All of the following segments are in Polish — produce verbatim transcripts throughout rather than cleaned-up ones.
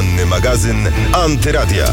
Poranny magazyn Antyradia.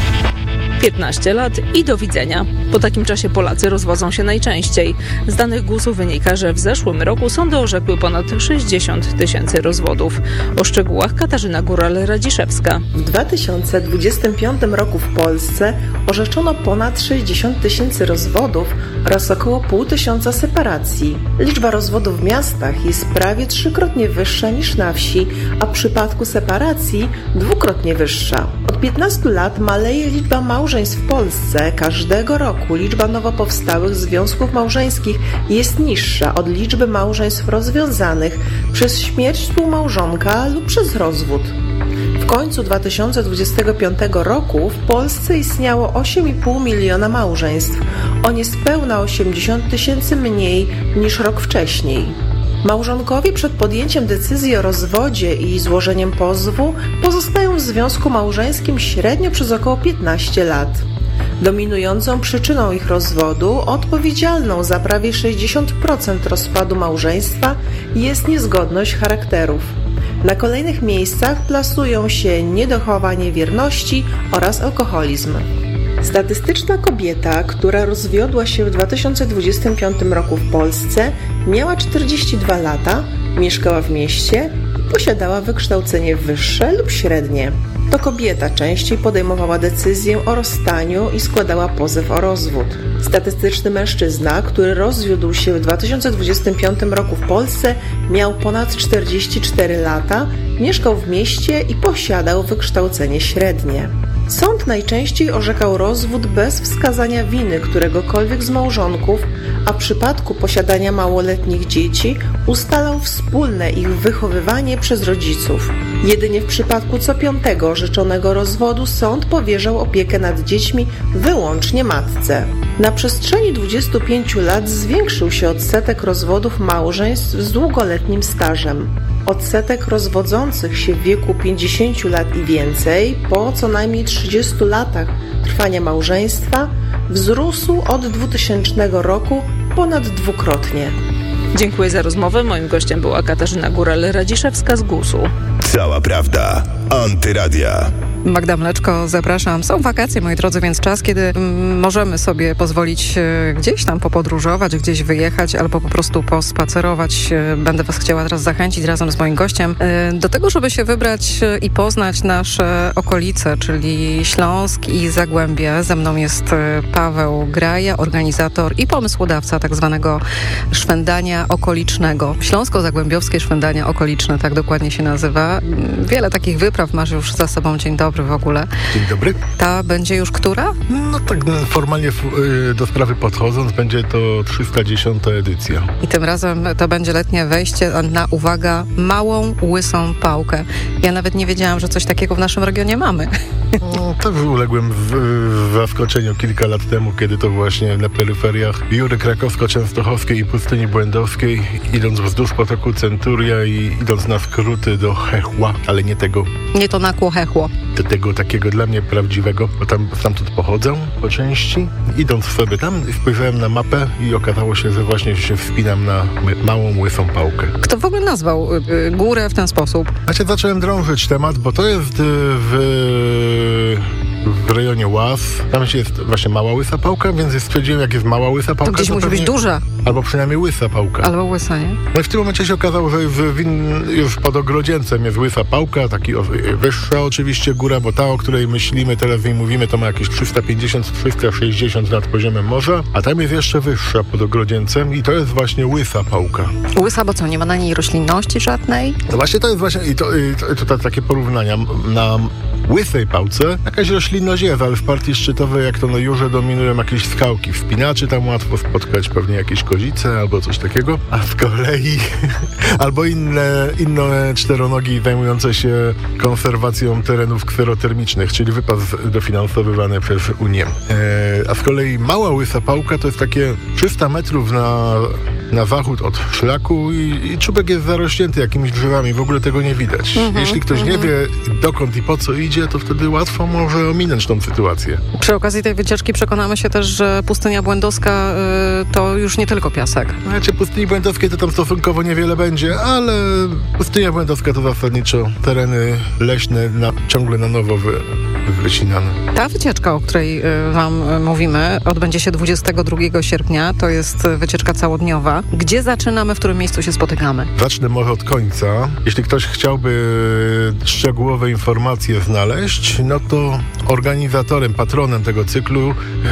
piętnaście lat i do widzenia. Po takim czasie Polacy rozwodzą się najczęściej. Z danych gusu wynika, że w zeszłym roku sądy orzekły ponad sześćdziesiąt tysięcy rozwodów. O szczegółach Katarzyna Góral-Radziszewska. W dwa tysiące dwudziestym piątym roku w Polsce orzeczono ponad sześćdziesiąt tysięcy rozwodów oraz około pół tysiąca separacji. Liczba rozwodów w miastach jest prawie trzykrotnie wyższa niż na wsi, a w przypadku separacji dwukrotnie wyższa. Od piętnastu lat maleje liczba małżeństw w Polsce. Każdego roku liczba nowo powstałych związków małżeńskich jest niższa od liczby małżeństw rozwiązanych przez śmierć współmałżonka lub przez rozwód. W końcu dwa tysiące dwudziestego piątego roku w Polsce istniało osiem i pół miliona małżeństw, o niespełna osiemdziesiąt tysięcy mniej niż rok wcześniej. Małżonkowie przed podjęciem decyzji o rozwodzie i złożeniem pozwu pozostają w związku małżeńskim średnio przez około piętnaście lat. Dominującą przyczyną ich rozwodu, odpowiedzialną za prawie sześćdziesiąt procent rozpadu małżeństwa, jest niezgodność charakterów. Na kolejnych miejscach plasują się niedochowanie wierności oraz alkoholizm. Statystyczna kobieta, która rozwiodła się w dwa tysiące dwudziestym piątym roku w Polsce, miała czterdzieści dwa lata, mieszkała w mieście i posiadała wykształcenie wyższe lub średnie. To kobieta częściej podejmowała decyzję o rozstaniu i składała pozew o rozwód. Statystyczny mężczyzna, który rozwiódł się w dwa tysiące dwudziestym piątym roku w Polsce, miał ponad czterdzieści cztery lata, mieszkał w mieście i posiadał wykształcenie średnie. Sąd najczęściej orzekał rozwód bez wskazania winy któregokolwiek z małżonków, a w przypadku posiadania małoletnich dzieci ustalał wspólne ich wychowywanie przez rodziców. Jedynie w przypadku co piątego orzeczonego rozwodu sąd powierzał opiekę nad dziećmi wyłącznie matce. Na przestrzeni dwudziestu pięciu lat zwiększył się odsetek rozwodów małżeństw z długoletnim stażem. Odsetek rozwodzących się w wieku pięćdziesięciu lat i więcej po co najmniej trzydziestu latach trwania małżeństwa wzrósł od dwutysięcznego roku ponad dwukrotnie. Dziękuję za rozmowę. Moim gościem była Katarzyna Góral-Radziszewska z gusu. Cała prawda. Antyradia. Magda Mleczko, zapraszam. Są wakacje, moi drodzy, więc czas, kiedy mm, możemy sobie pozwolić e, gdzieś tam popodróżować, gdzieś wyjechać albo po prostu pospacerować. E, będę Was chciała teraz zachęcić razem z moim gościem e, do tego, żeby się wybrać e, i poznać nasze okolice, czyli Śląsk i Zagłębie. Ze mną jest e, Paweł Graja, organizator i pomysłodawca tak zwanego szwendania okolicznego. Śląsko-Zagłębiowskie szwendania okoliczne, tak dokładnie się nazywa. Wiele takich wypraw masz już za sobą. Dzień dobry. W ogóle. Dzień dobry. Ta będzie już która? No tak formalnie do sprawy podchodząc, będzie to trzysta dziesiąta edycja. I tym razem to będzie letnie wejście na, uwaga, małą, łysą pałkę. Ja nawet nie wiedziałam, że coś takiego w naszym regionie mamy. No, tak uległem w, w zaskoczeniu kilka lat temu, kiedy to właśnie na peryferiach Jury Krakowsko-Częstochowskiej i Pustyni Błędowskiej, idąc wzdłuż potoku Centuria i idąc na skróty do Hechła, ale nie tego... Nie to nakło Hechło. Do tego takiego dla mnie prawdziwego, bo tam stamtąd pochodzę po części. Idąc sobie tam, spojrzałem na mapę i okazało się, że właśnie się wspinam na małą, łysą pałkę. Kto w ogóle nazwał y, y, górę w ten sposób? Znaczy zacząłem drążyć temat, bo to jest y, w... w rejonie Łaz. Tam się jest właśnie mała łysa pałka, więc stwierdziłem, jak jest mała łysa pałka, to gdzieś to musi pewnie, być duża. Albo przynajmniej łysa pałka. Albo łysa, nie? No i w tym momencie się okazało, że w, w in, już pod Ogrodzieńcem jest łysa pałka, taki o, wyższa oczywiście góra, bo ta, o której myślimy, teraz w niej mówimy, to ma jakieś trzysta pięćdziesiąt do trzysta sześćdziesiąt nad poziomem morza, a tam jest jeszcze wyższa pod Ogrodzieńcem i to jest właśnie łysa pałka. Łysa, bo co, nie ma na niej roślinności żadnej? No właśnie to jest właśnie, i to, i to, i to, to takie porównania na łysej pałce jakaś roślinność jest, ale w partii szczytowej, jak to na Jurze, dominują jakieś skałki, wspinaczy, tam łatwo spotkać pewnie jakieś kozice albo coś takiego, a z kolei albo inne, inne czteronogi zajmujące się konserwacją terenów kserotermicznych, czyli wypad dofinansowywany przez Unię. E, a z kolei mała łysa pałka to jest takie trzysta metrów na na zachód od szlaku i, i czubek jest zarośnięty jakimiś drzewami, w ogóle tego nie widać. Mm-hmm, Jeśli ktoś mm-hmm. nie wie dokąd i po co idzie, to wtedy łatwo może ominąć tą sytuację. Przy okazji tej wycieczki przekonamy się też, że pustynia błędowska y, to już nie tylko piasek. Znaczy, pustyni błędowskiej to tam stosunkowo niewiele będzie, ale pustynia błędowska to zasadniczo tereny leśne na, ciągle na nowo wy, wycinane. Ta wycieczka, o której y, wam y, mówimy, odbędzie się dwudziestego drugiego sierpnia. To jest wycieczka całodniowa. Gdzie zaczynamy, w którym miejscu się spotykamy? Zacznę może od końca. Jeśli ktoś chciałby szczegółowe informacje znaleźć, no to organizatorem, patronem tego cyklu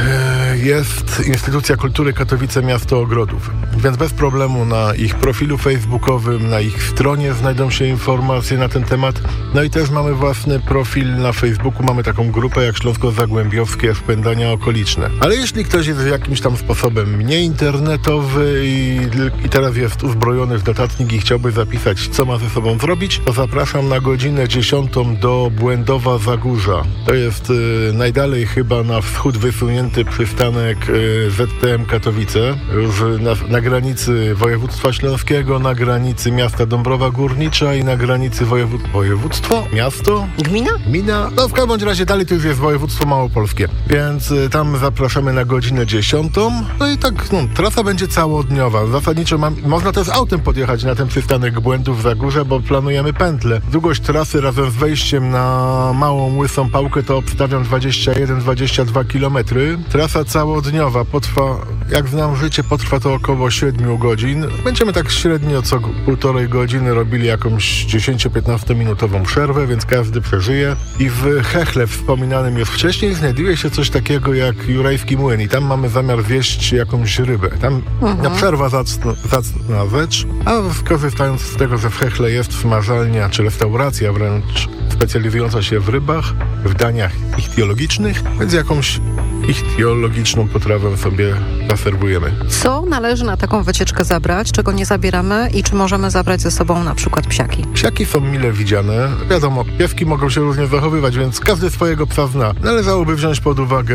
y, jest Instytucja Kultury Katowice Miasto Ogrodów. Więc bez problemu na ich profilu facebookowym, na ich stronie znajdą się informacje na ten temat. No i też mamy własny profil na Facebooku. Mamy taką grupę jak Śląsko-Zagłębiowskie Szpędania Okoliczne. Ale jeśli ktoś jest jakimś tam sposobem nieinternetowy i, i teraz jest uzbrojony w notatnik i chciałby zapisać, co ma ze sobą zrobić, to zapraszam na godzinę dziesiątą do Błędowa Zagórza. To jest y, najdalej chyba na wschód wysunięty przystanek y, Z T M Katowice, już na, na granicy województwa śląskiego, na granicy miasta Dąbrowa Górnicza i na granicy wojewód... województwo? Miasto? Gmina? Gmina? No w każdym razie dalej to już jest województwo małopolskie. Więc y, tam zapraszamy na godzinę dziesiątą. No i tak, no, trasa będzie całodniowa. Zasadniczo mam, można też autem podjechać na ten przystanek Błędów Zagórze, bo planujemy pętlę. Długość trasy razem z wejściem na Małą Łysą Pałkę to obstawiam dwadzieścia jeden do dwudziestu dwóch kilometrów. Trasa całodniowa potrwa, jak znam życie, potrwa to około siedmiu godzin. Będziemy tak średnio co półtorej godziny robili jakąś dziesięcio-piętnastominutową przerwę, więc każdy przeżyje. I w Hechle, wspominanym już wcześniej, znajduje się coś takiego jak Jurajski Młyn i tam mamy zamiar wieść jakąś rybę. Tam mhm. na przerwa zacna, zacna rzecz, a korzystając z tego, że w Hechle jest smażalnia czy restauracja wręcz specjalizująca się w rybach, w daniach ichtiologicznych, więc jakąś ichtiologiczną potrawę sobie zaserwujemy. Co należy na taką wycieczkę zabrać, czego nie zabieramy i czy możemy zabrać ze sobą na przykład psiaki? Psiaki są mile widziane. Wiadomo, pieski mogą się różnie zachowywać, więc każdy swojego psa zna. Należałoby wziąć pod uwagę,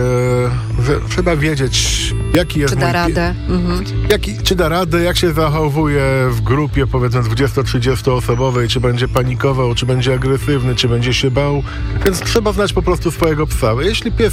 że trzeba wiedzieć, jaki jest Czy da radę? Pie... Mhm. Jaki, czy da radę, jak się zachowuje w grupie, powiedzmy dwudziesto-trzydziestoosobowej, czy będzie panikował, czy będzie agresywny, czy będzie się bał. Więc trzeba znać po prostu swojego psa. Jeśli pies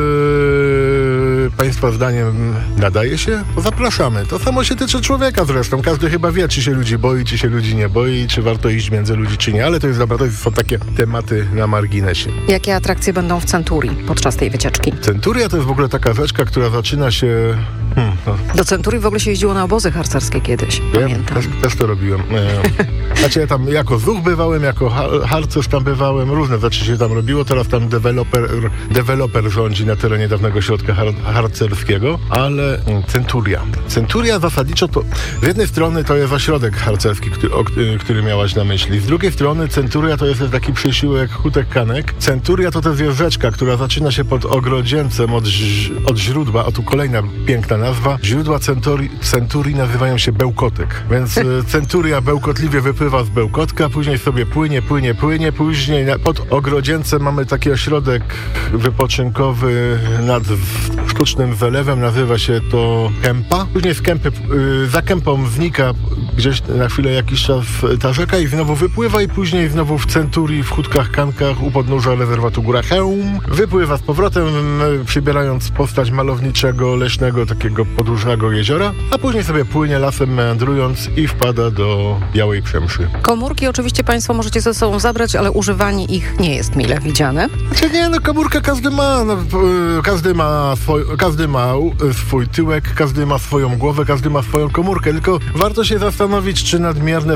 yy, Państwa zdaniem nadaje się, to zapraszamy. To samo się tyczy człowieka zresztą. Każdy chyba wie, czy się ludzi boi, czy się ludzi nie boi, czy warto iść między ludzi, czy nie. Ale to jest dobra, to są takie tematy na marginesie. Jakie atrakcje będą w Centurii podczas tej wycieczki? Centuria to jest w ogóle taka rzeczka, która zaczyna się... Hmm, no. Do Centurii w ogóle się jeździło na obozy harcerskie kiedyś, Wiem, pamiętam. Też, też to robiłem. E, znaczy ja tam jako zuch bywałem, jako har- harcerz tam bywałem, różne rzeczy się tam robiło. Teraz tam deweloper, deweloper rządzi na terenie dawnego ośrodka har- harcerskiego, ale Centuria. Centuria zasadniczo to z jednej strony to jest ośrodek harcerski, który, o, który miałaś na myśli. Z drugiej strony Centuria to jest taki przysiłek Hutek Kanek. Centuria to też jest rzeczka, która zaczyna się pod Ogrodzieńcem od, od źródła, a tu kolejna piękna nazwa. Źródła Centurii, Centurii nazywają się Bełkotek, więc Centuria bełkotliwie wypływa z Bełkotka, później sobie płynie, płynie, płynie, później na, pod Ogrodzieńcem mamy taki ośrodek wypoczynkowy nad sztucznym zalewem, nazywa się to Kępa. Później z Kępy, yy, za Kępą znika gdzieś na chwilę jakiś czas ta rzeka i znowu wypływa i później znowu w Centurii, w Hutkach Kankach u podnóża rezerwatu Góra Chełm wypływa z powrotem, przybierając postać malowniczego, leśnego, takiego podłużnego jeziora, a później sobie płynie lasem meandrując i wpada do Białej Przemszy. Komórki oczywiście Państwo możecie ze sobą zabrać, ale używanie ich nie jest mile widziane. Znaczy nie, no komórkę każdy ma, no, każdy ma swój, każdy ma swój tyłek, każdy ma swoją głowę, każdy ma swoją komórkę, tylko warto się zastanowić, czy nadmierne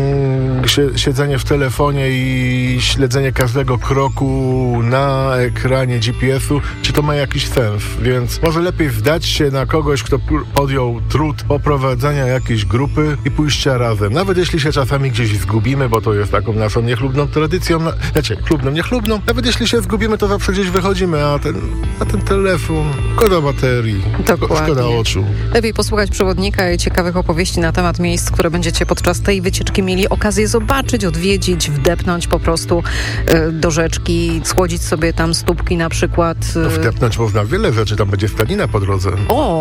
mm, siedzenie w telefonie i śledzenie każdego kroku na ekranie G P S-u, czy to ma jakiś sens, więc może lepiej zdać się na kogoś, kto podjął trud poprowadzenia jakiejś grupy i pójścia razem. Nawet jeśli się czasami gdzieś zgubimy, bo to jest taką naszą niechlubną tradycją, na, znaczy chlubną, niechlubną, nawet jeśli się zgubimy, to zawsze gdzieś wychodzimy, a ten, a ten telefon, szkoda baterii, Dokładnie. szkoda oczu. Lepiej posłuchać przewodnika i ciekawych opowieści na temat miejsc, które będziecie podczas tej wycieczki mieli okazję zobaczyć, odwiedzić, wdepnąć po prostu y, do rzeczki, schłodzić sobie tam stópki na przykład. Y... No, wdepnąć można wiele rzeczy, tam będzie stadnina po drodze. O,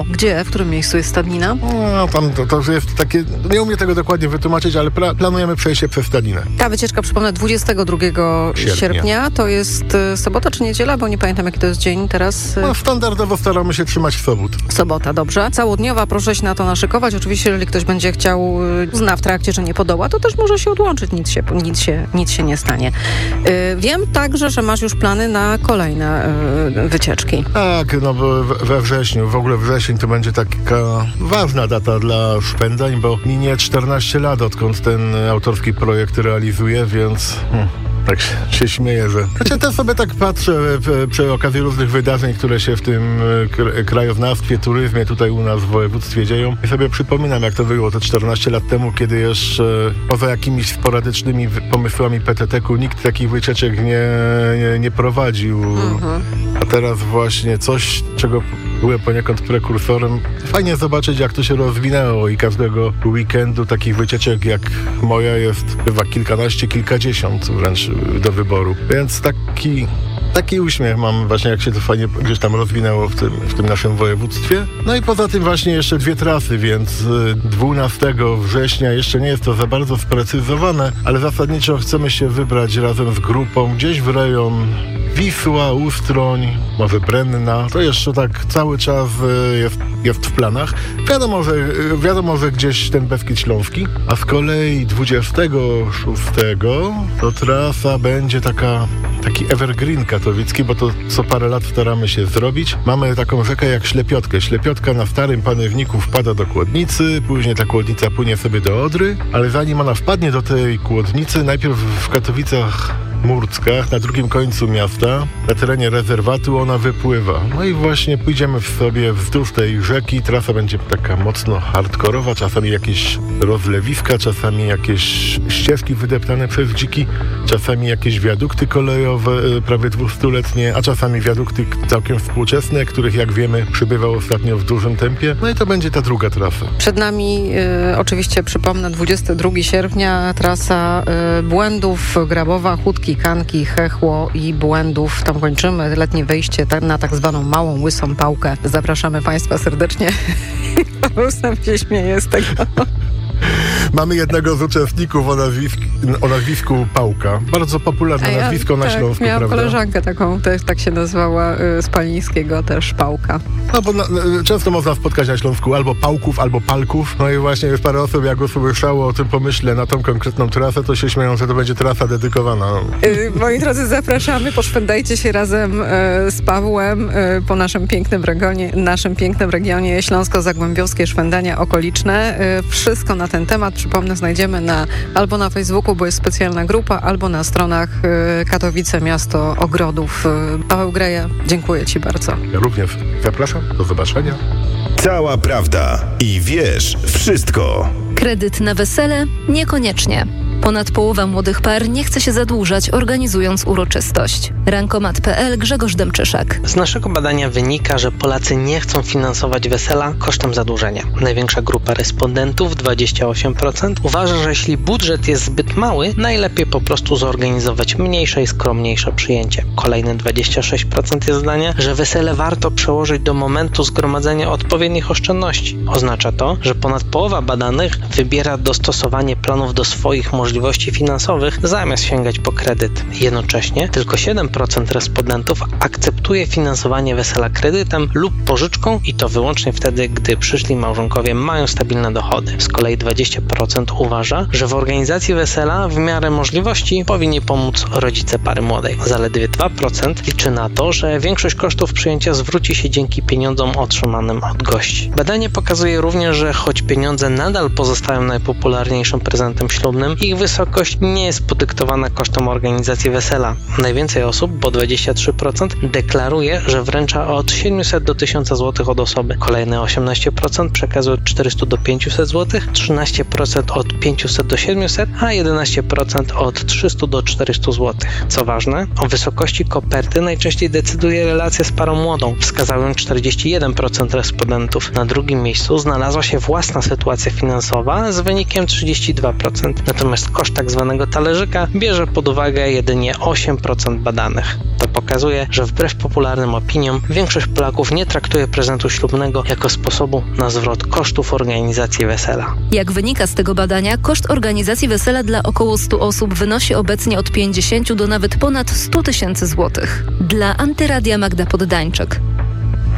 Gdzie? W którym miejscu jest stadnina? No, tam to, to jest takie, nie umiem tego dokładnie wytłumaczyć, ale pra, planujemy przejście przez stadninę. Ta wycieczka, przypomnę, dwudziestego drugiego sierpnia. sierpnia. To jest y, sobota czy niedziela? Bo nie pamiętam, jaki to jest dzień teraz. Y... No, standardowo staramy się trzymać w sobot. Sobota, dobrze. Całodniowa, proszę się na to naszykować. Oczywiście, jeżeli ktoś będzie chciał, y, zna w trakcie, że nie podoła, to też może się odłączyć. Nic się, nic się, nic się nie stanie. Y, wiem także, że masz już plany na kolejne y, wycieczki. Tak, no bo we wrześniu, w ogóle wrzesień to będzie taka ważna data dla szpędań, bo minie czternaście lat, odkąd ten autorski projekt realizuję, więc hmm, tak się śmieję, że... Znaczy, też sobie tak patrzę przy okazji różnych wydarzeń, które się w tym krajoznawstwie, turyzmie tutaj u nas w województwie dzieją i sobie przypominam, jak to było te czternaście lat temu, kiedy jeszcze poza jakimiś sporadycznymi pomysłami P T T ku nikt takich wycieczek nie, nie, nie prowadził. Mhm. A teraz właśnie coś, czego byłem poniekąd prekursorem. Fajnie zobaczyć, jak to się rozwinęło i każdego weekendu takich wycieczek jak moja jest chyba kilkanaście, kilkadziesiąt wręcz do wyboru. Więc taki... Taki uśmiech mam właśnie, jak się to fajnie gdzieś tam rozwinęło w tym, w tym naszym województwie. No i poza tym właśnie jeszcze dwie trasy, więc dwunastego września jeszcze nie jest to za bardzo sprecyzowane, ale zasadniczo chcemy się wybrać razem z grupą gdzieś w rejon Wisła, Ustroń, może Brenna. To jeszcze tak cały czas jest, jest w planach. Wiadomo, że, wiadomo, że gdzieś ten Beskid Śląski, a z kolei dwudziestego szóstego to trasa będzie taka, taki evergreen katowicki, bo to co parę lat staramy się zrobić. Mamy taką rzekę jak Ślepiotkę. Ślepiotka na starym Panewniku wpada do Kłodnicy, później ta Kłodnica płynie sobie do Odry, ale zanim ona wpadnie do tej Kłodnicy, najpierw w Katowicach Murckach, na drugim końcu miasta, na terenie rezerwatu ona wypływa. No i właśnie pójdziemy w sobie wzdłuż tej rzeki. Trasa będzie taka mocno hardkorowa, czasami jakieś rozlewiska, czasami jakieś ścieżki wydeptane przez dziki, czasami jakieś wiadukty kolejowe prawie dwustuletnie, a czasami wiadukty całkiem współczesne, których jak wiemy przybywa ostatnio w dużym tempie. No i to będzie ta druga trasa. Przed nami y, oczywiście przypomnę dwudziestego drugiego sierpnia trasa y, Błędów, Grabowa, Chódki, Kanki, Chechło i Błędów. Tam kończymy letnie wejście na tak zwaną Małą Łysą Pałkę. Zapraszamy Państwa serdecznie. Paweł sam się śmieje z tego. Mamy jednego z uczestników o, nazwisk, o nazwisku Pałka. Bardzo popularne ja, nazwisko na tak, Śląsku, miałam prawda? koleżankę taką, też tak się nazwała, y, z Palińskiego też Pałka. No bo na, często można spotkać na Śląsku albo Pałków, albo Palków. No i właśnie już parę osób, jak usłyszało o tym pomyśle na tą konkretną trasę, to się śmieją, że to będzie trasa dedykowana. Y, moi drodzy, zapraszamy, poszwędajcie się razem y, z Pawłem y, po naszym pięknym regionie, naszym pięknym regionie śląsko-zagłębiowskie szwendania okoliczne. Y, wszystko na ten temat, przypomnę, znajdziemy na, albo na Facebooku, bo jest specjalna grupa, albo na stronach y, Katowice Miasto Ogrodów. Y, Paweł Greja, dziękuję Ci bardzo. Ja również zapraszam, do zobaczenia. Cała prawda i wiesz wszystko. Kredyt na wesele? Niekoniecznie. Ponad połowa młodych par nie chce się zadłużać, organizując uroczystość. Rankomat kropka pe el, Grzegorz Dęczyszak. Z naszego badania wynika, że Polacy nie chcą finansować wesela kosztem zadłużenia. Największa grupa respondentów, dwadzieścia osiem procent, uważa, że jeśli budżet jest zbyt mały, najlepiej po prostu zorganizować mniejsze i skromniejsze przyjęcie. Kolejne dwadzieścia sześć procent jest zdania, że wesele warto przełożyć do momentu zgromadzenia odpowiednich oszczędności. Oznacza to, że ponad połowa badanych wybiera dostosowanie planów do swoich możliwości możliwości finansowych, zamiast sięgać po kredyt. Jednocześnie tylko siedem procent respondentów akceptuje finansowanie wesela kredytem lub pożyczką i to wyłącznie wtedy, gdy przyszli małżonkowie mają stabilne dochody. Z kolei dwadzieścia procent uważa, że w organizacji wesela w miarę możliwości powinni pomóc rodzice pary młodej. Zaledwie dwa procent liczy na to, że większość kosztów przyjęcia zwróci się dzięki pieniądzom otrzymanym od gości. Badanie pokazuje również, że choć pieniądze nadal pozostają najpopularniejszym prezentem ślubnym, ich wysokość nie jest podyktowana kosztem organizacji wesela. Najwięcej osób, bo dwadzieścia trzy procent, deklaruje, że wręcza od siedemset do tysiąca złotych od osoby. Kolejne osiemnaście procent przekazuje od czterysta do pięciuset złotych, trzynaście procent od pięciuset do siedmiuset, a jedenaście procent od trzysta do czterystu złotych. Co ważne, o wysokości koperty najczęściej decyduje relacja z parą młodą. Wskazał ją czterdzieści jeden procent respondentów. Na drugim miejscu znalazła się własna sytuacja finansowa z wynikiem trzydzieści dwa procent. Natomiast natomiast koszt tak zwanego talerzyka bierze pod uwagę jedynie osiem procent badanych. To pokazuje, że wbrew popularnym opiniom większość Polaków nie traktuje prezentu ślubnego jako sposobu na zwrot kosztów organizacji wesela. Jak wynika z tego badania, koszt organizacji wesela dla około stu osób wynosi obecnie od pięćdziesięciu do nawet ponad stu tysięcy złotych. Dla Antyradia Magda Poddańczyk.